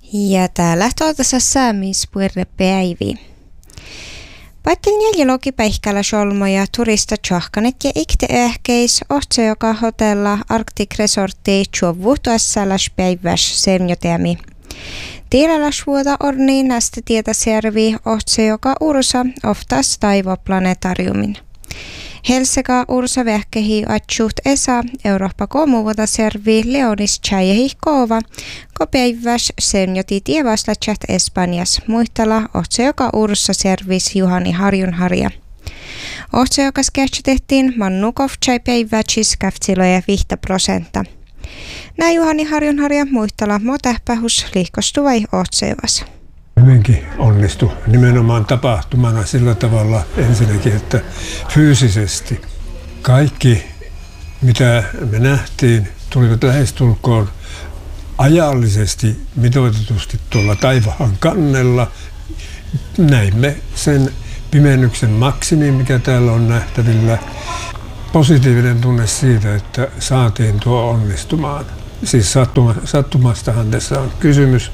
Ja täällä tuotassa saamispuerrepäivi. Paittel neljälogi päihkällä solmoja turista tjohkanet ja ikte ehkeis ohtse joka hotella Arctic Resortti tjuovuutuessalas päiväs sermjoteami. Tiilalas vuoda orni nästä tietä servi ohtse joka ursa oftas taivoplanetariumin. Helsega ursa vähkehi atsuht esa Eurooppa komuvuota servi Leonis Tjajehi koova, ko päiväs sermjoti tievaslatjat Espanjas muistella ohtse joka ursa servis Juhani Harjunharja. Ohtse joka sketchetettiin Mannukov tjai päivätsis käftsiloja 5%. Nää Juhani Harjunharja muistella motähpähus liikostuvai ohtsevas. Hyvinkin onnistui nimenomaan tapahtumana sillä tavalla ensinnäkin, että fyysisesti kaikki mitä me nähtiin tulivat lähestulkoon ajallisesti mitoitetusti tuolla taivaan kannella. Näimme sen pimennyksen maksimin, mikä täällä on nähtävillä. Positiivinen tunne siitä, että saatiin tuo onnistumaan. Siis sattumastahan tässä on kysymys.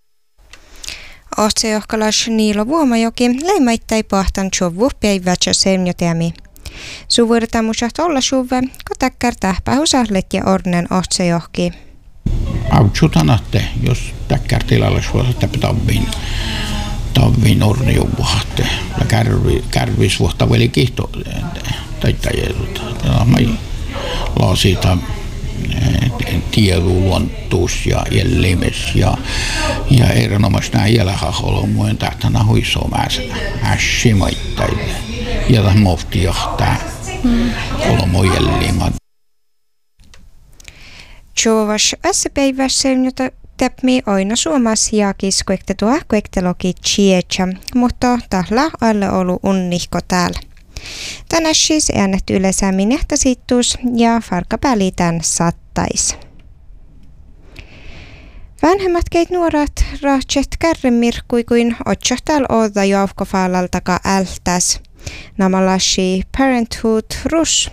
Ohtse johkalas Niilo Vuomajoki leimaittai pahtan tjovu päivätsä semjoteami. Suvuurtamusat olla suve, kotakkar tähpähusahlet ja ornen ohtse johki. Autsutanatte, jos täkkär tilalla suosetta tavviin orniuvuhatte. Ja kärvis vuotta veli kihto taittajelut. Laasita tieduluontuus ja limes ja erinomaisesti nämä jälhaholomujen tähtänä huisomääsellä ässimaittaille ja tämän mofti johtaa holomujen liman. Tjovas ässäpäivässä jota täpmi aina suomas ja kiskoektetua koekteloki tsietsä, mutta tahla alle olu unnihko täällä. Tänään siis äänet yleisemmin ehtäsittuus ja farkapääli tän sattais. Vanhemmat keit nuorat rahtset kärremirkkui kuin otsohtal oda joavkofaalaltaka ältäs. Namalassi Parenthood Rus.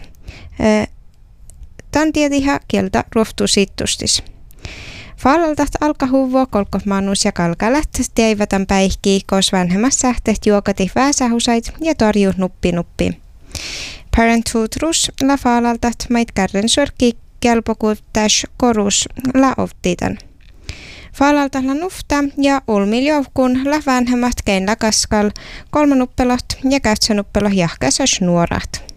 Tän tiediha kieltä ruoftusittustis. Faalaltat alkahuvo kolkkomanus ja kalkalät teivätän päihki, kos vanhemmas sähteht juokati väsähusait ja torju nuppi. Parenthood Rus la faalaltat mait kärren sorki kelpokuuttas korus la oftitan. Faalalta la nufta ja ulmil joukkuun la vanhemmat kein la kaskal kolmanuppelot ja kätsänuppelo jahkäsas nuorat.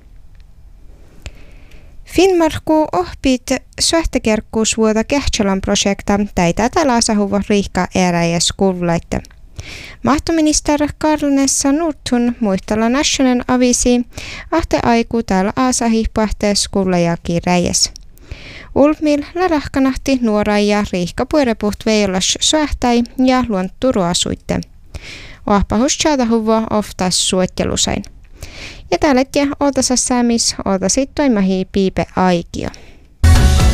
Finnmarkku ohpit söhtäkerkkuusvuota Kehtsolan projekta täitä talasahuvo riikka eräjäs kuulaitte. Mahtominister Karl-Nessa Nordtun muistella National avisi ahte aiku täällä aasahihpahtees kuulajakin räjäs. Ulmil la rahkanahti nuora ja riikka puerepuht veijolas söhtäi ja luonttu ruosuitte. Ohpahus tjaatahuvo oftas suottelusain. Ja täällä ootasa säämis ootasit toimahi piipe aikio.